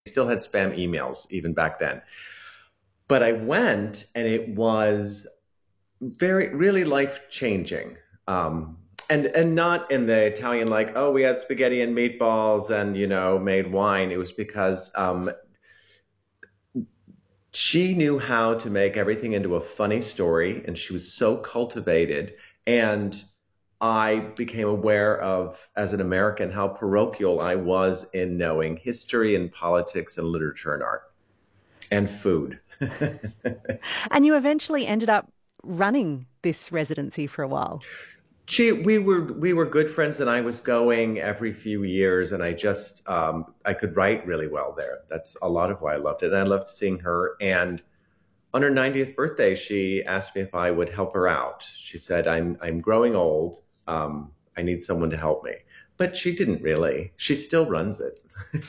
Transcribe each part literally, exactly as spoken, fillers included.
Still had spam emails even back then. But I went and it was very, really life changing. Um, and, and not in the Italian, like, oh, we had spaghetti and meatballs and, you know, made wine. It was because um, she knew how to make everything into a funny story, and she was so cultivated. And I became aware of, as an American, how parochial I was in knowing history and politics and literature and art and food. And you eventually ended up running this residency for a while. She, we were we were good friends, and I was going every few years, and I just um, I could write really well there. That's a lot of why I loved it, and I loved seeing her. And on her ninetieth birthday, she asked me if I would help her out. She said, "I'm I'm growing old. Um, I need someone to help me." But she didn't really. She still runs it.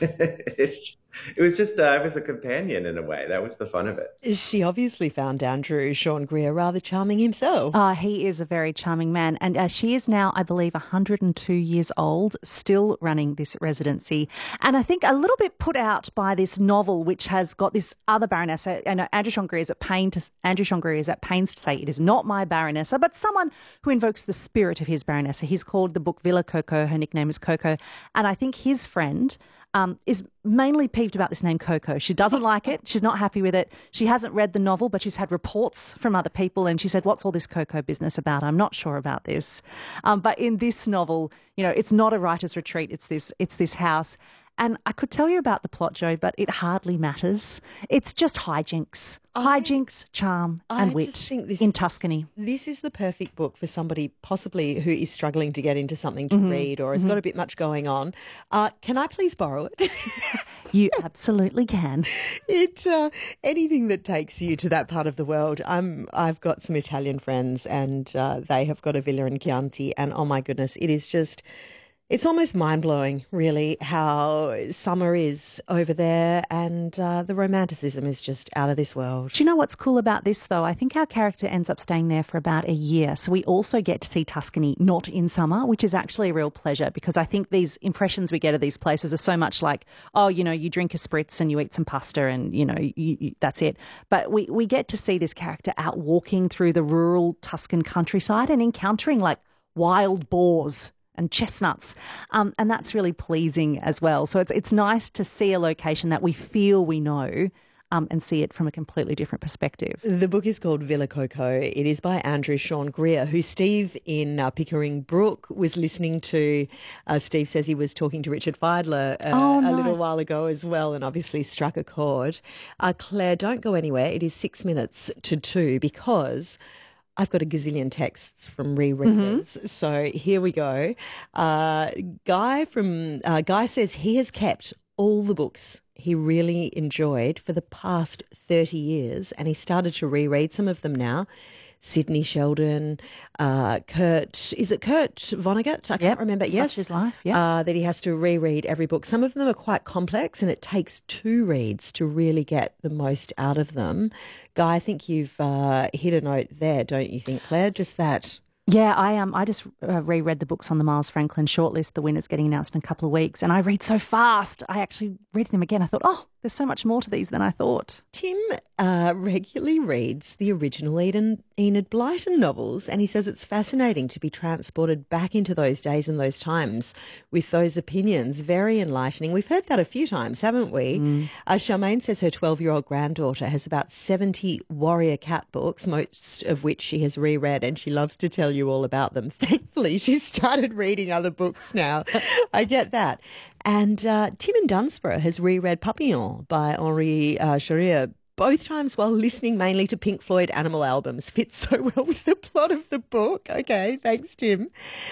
It was just, uh, I was a companion in a way. That was the fun of it. She obviously found Andrew Sean Greer rather charming himself. Uh, he is a very charming man. And uh, she is now, I believe, one hundred two years old, still running this residency. And I think a little bit put out by this novel, which has got this other baronessa. And Andrew Sean Greer is at pain to, Andrew Sean Greer is at pains to say it is not my baronessa, but someone who invokes the spirit of his baronessa. He's called the book Villa Coco. Her nickname is Coco. And I think his friend Um, is mainly peeved about this name Coco. She doesn't like it. She's not happy with it. She hasn't read the novel, but she's had reports from other people, and she said, what's all this Coco business about? I'm not sure about this. Um, but in this novel, you know, it's not a writer's retreat. It's this, it's this house. And I could tell you about the plot, Jo, but it hardly matters. It's just hijinks. I, hijinks, charm and I wit just think this in is, Tuscany. This is the perfect book for somebody possibly who is struggling to get into something to mm-hmm. read or has mm-hmm. got a bit much going on. Uh, can I please borrow it? You absolutely can. It uh, anything that takes you to that part of the world. I'm I've got some Italian friends, and uh, they have got a villa in Chianti, and oh my goodness, it is just. It's almost mind-blowing, really, how summer is over there, and uh, the romanticism is just out of this world. Do you know what's cool about this, though? I think our character ends up staying there for about a year. So we also get to see Tuscany not in summer, which is actually a real pleasure, because I think these impressions we get of these places are so much like, oh, you know, you drink a spritz and you eat some pasta and, you know, you, you, that's it. But we, we get to see this character out walking through the rural Tuscan countryside and encountering, like, wild boars and chestnuts, um, and that's really pleasing as well. So it's it's nice to see a location that we feel we know um, and see it from a completely different perspective. The book is called Villa Coco. It is by Andrew Sean Greer, who Steve in uh, Pickering Brook was listening to. Uh, Steve says he was talking to Richard Feidler uh, oh, nice. a little while ago as well, and obviously struck a chord. Uh, Claire, don't go anywhere. It is six minutes to two because I've got a gazillion texts from rereaders. Mm-hmm. So here we go. Uh, Guy from uh, Guy says he has kept all the books he really enjoyed for the past thirty years, and he started to reread some of them now. Sidney Sheldon, uh, Kurt, is it Kurt Vonnegut? I can't yep. remember. Such yes. Is Life. Yep. Uh, that he has to reread every book. Some of them are quite complex, and it takes two reads to really get the most out of them. Guy, I think you've uh, hit a note there, don't you think, Claire? Just that. Yeah, I um, I just uh, reread the books on the Miles Franklin shortlist. The winner's getting announced in a couple of weeks, and I read so fast. I actually read them again. I thought, oh, there's so much more to these than I thought. Tim uh, regularly reads the original Enid, Enid Blyton novels, and he says it's fascinating to be transported back into those days and those times with those opinions. Very enlightening. We've heard that a few times, haven't we? Mm. Uh, Charmaine says her twelve-year-old granddaughter has about seventy Warrior Cat books, most of which she has reread, and she loves to tell you all about them. Thankfully, she's started reading other books now. I get that. And uh, Tim in Dunsborough has reread Papillon by Henri uh, Charrier, both times while listening mainly to Pink Floyd Animal albums. Fits so well with the plot of the book. Okay, thanks, Tim.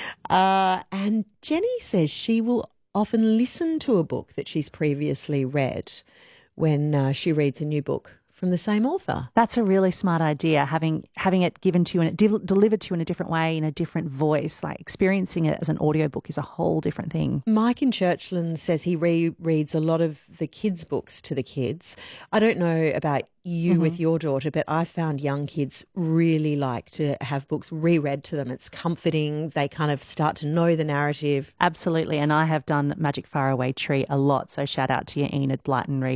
Uh, and Jenny says she will often listen to a book that she's previously read when uh, she reads a new book from the same author. That's a really smart idea, having having it given to you and de- delivered to you in a different way, in a different voice. Like experiencing it as an audiobook is a whole different thing. Mike in Churchland says he rereads a lot of the kids' books to the kids. I don't know about you mm-hmm. with your daughter, but I found young kids really like to have books reread to them. It's comforting. They kind of start to know the narrative. Absolutely. And I have done Magic Faraway Tree a lot. So shout out to your Enid Blyton read.